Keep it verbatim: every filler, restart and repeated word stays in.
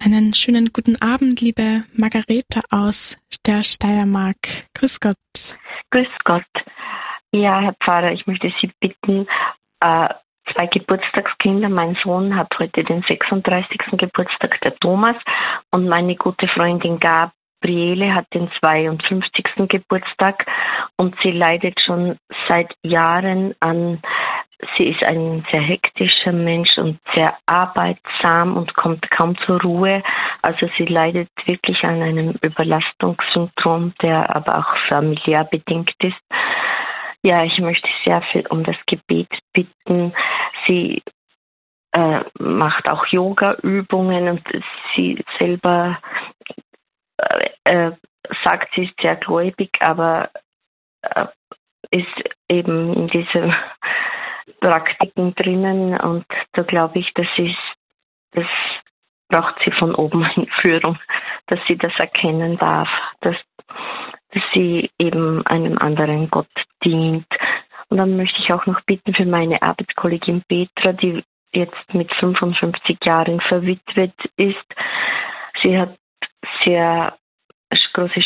Einen schönen guten Abend, liebe Margarete aus der Steiermark. Grüß Gott. Grüß Gott. Ja, Herr Pfarrer, ich möchte Sie bitten, äh, zwei Geburtstagskinder. Mein Sohn hat heute den sechsunddreißigsten Geburtstag, der Thomas, und meine gute Freundin Gabriele hat den zweiundfünfzigsten Geburtstag und sie leidet schon seit Jahren an. Sie ist ein sehr hektischer Mensch und sehr arbeitsam und kommt kaum zur Ruhe. Also sie leidet wirklich an einem Überlastungssyndrom, der aber auch familiär bedingt ist. Ja, ich möchte sehr viel um das Gebet bitten. Sie äh, macht auch Yoga-Übungen und sie selber äh, äh, sagt, sie ist sehr gläubig, aber äh, ist eben in diese Praktiken drinnen und da glaube ich, das ist, das braucht sie von oben in Führung, dass sie das erkennen darf, dass, dass sie eben einem anderen Gott dient. Und dann möchte ich auch noch bitten für meine Arbeitskollegin Petra, die jetzt mit fünfundfünfzig Jahren verwitwet ist. Sie hat sehr große